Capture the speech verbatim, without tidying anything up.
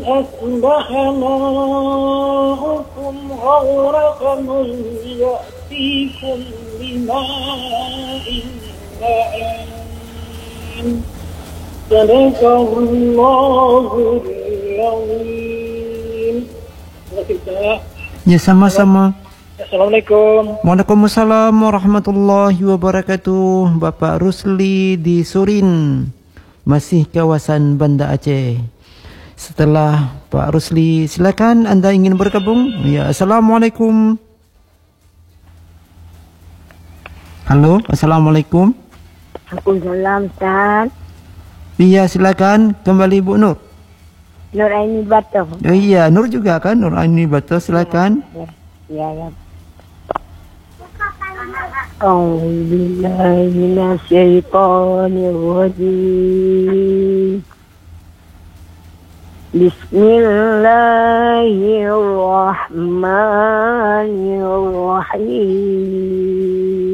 أصبح ماؤكم غورا فمن يأتيكم بماء معين صدق الله العظيم. Ya, sama-sama. Assalamualaikum. Waalaikumsalam warahmatullahi wabarakatuh. Bapak Rusli di Surin, masih kawasan Banda Aceh. Setelah Pak Rusli, silakan anda ingin bergabung. Ya, Assalamualaikum. Halo, Assalamualaikum. Waalaikumsalam, Ustaz. Iya, silakan kembali Bu Nur. Nur Aini Bato. Oh, iya, Nur juga kan? Nur Aini Bato, silakan. Ya, ya. A'udzubillahi minasyaitonir rajim. Bismillahirrahmanirrahim.